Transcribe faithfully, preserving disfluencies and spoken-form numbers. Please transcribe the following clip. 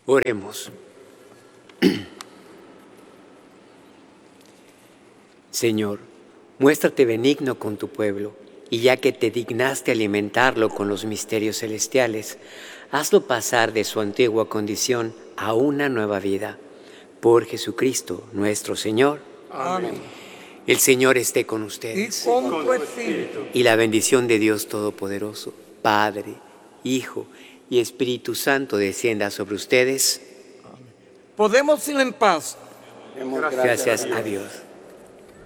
Oremos. Señor, muéstrate benigno con tu pueblo, y ya que te dignaste alimentarlo con los misterios celestiales, hazlo pasar de su antigua condición a una nueva vida. Por Jesucristo nuestro Señor. Amén. El Señor esté con Y ustedes. con tu espíritu. Y la bendición de Dios Todopoderoso, Padre, Hijo y Espíritu Santo descienda sobre ustedes. Podemos ir en paz. Gracias a Dios.